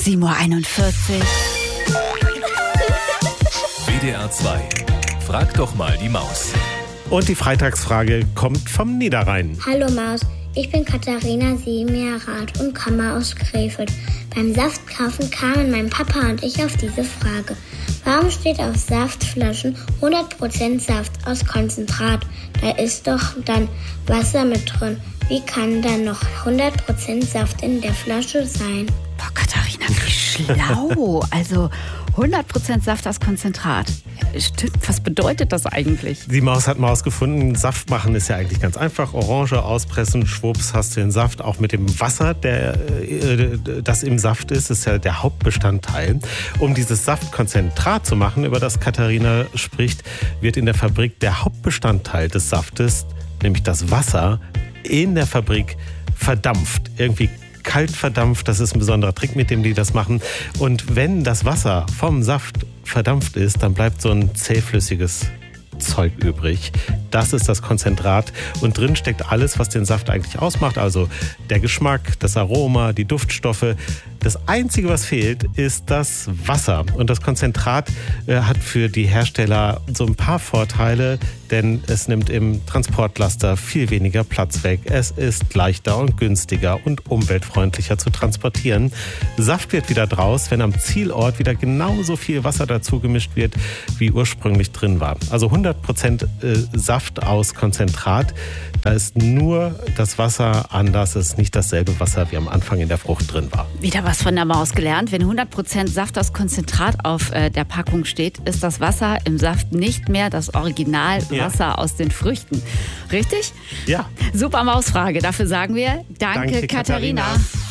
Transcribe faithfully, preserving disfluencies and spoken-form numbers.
sieben Uhr einundvierzig. W D R zwei. Frag doch mal die Maus. Und die Freitagsfrage kommt vom Niederrhein. Hallo Maus, ich bin Katharina, sieben Jahre alt und komme aus Krefeld. Beim Saftkaufen kamen mein Papa und ich auf diese Frage. Warum steht auf Saftflaschen hundert Prozent Saft aus Konzentrat? Da ist doch dann Wasser mit drin. Wie kann dann noch hundert Prozent Saft in der Flasche sein? Boah, Katharina, wie schlau. Also hundert Prozent Saft aus Konzentrat. Stimmt, was bedeutet das eigentlich? Die Maus hat mal herausgefunden, Saft machen ist ja eigentlich ganz einfach. Orange auspressen, schwupps, hast du den Saft. Auch mit dem Wasser, der, äh, das im Saft ist, ist ja der Hauptbestandteil. Um dieses Saftkonzentrat zu machen, über das Katharina spricht, wird in der Fabrik der Hauptbestandteil des Saftes, nämlich das Wasser, in der Fabrik verdampft. Irgendwie kalt verdampft, das ist ein besonderer Trick, mit dem die das machen. Und wenn das Wasser vom Saft verdampft ist, dann bleibt so ein zähflüssiges Zeug übrig. Das ist das Konzentrat und drin steckt alles, was den Saft eigentlich ausmacht, also der Geschmack, das Aroma, die Duftstoffe. Das Einzige, was fehlt, ist das Wasser. Und das Konzentrat äh, hat für die Hersteller so ein paar Vorteile, denn es nimmt im Transportlaster viel weniger Platz weg. Es ist leichter und günstiger und umweltfreundlicher zu transportieren. Saft wird wieder draus, wenn am Zielort wieder genauso viel Wasser dazu gemischt wird, wie ursprünglich drin war. Also hundert Prozent äh, Saft aus Konzentrat. Da ist nur das Wasser anders. Es ist nicht dasselbe Wasser, wie am Anfang in der Frucht drin war. Wieder was von der Maus gelernt. Wenn hundert Prozent Saft aus Konzentrat auf äh, der Packung steht, ist das Wasser im Saft nicht mehr das Originalwasser ja. aus den Früchten. Richtig? Ja. Super Mausfrage. Dafür sagen wir Danke, Danke Katharina. Katharina.